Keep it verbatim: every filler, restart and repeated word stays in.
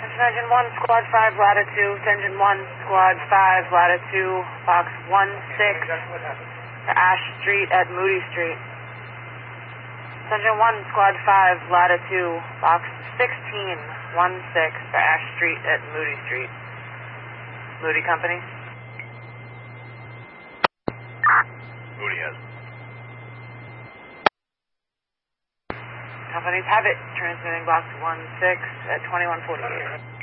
Engine one, Squad five, Latitude. Engine one, Squad five, Latitude, box one six to Ash Street at Moody Street. Engine one, Squad five, Latitude, box sixteen, one six to Ash Street at Moody Street. Moody Company. Moody has. Companies have it. Transmitting box one six at twenty-one forty-eight.